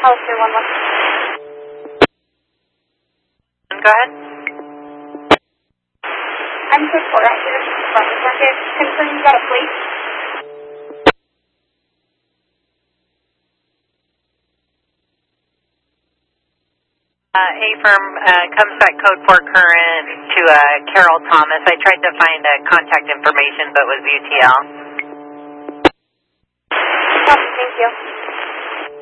Hollister 1-1. Go ahead. I'm code 4 out here at the farmer's market. Confirm you got a plate? A-firm comes back code 4 current to Carol Thomas. I tried to find contact information, but was UTL. Thank you.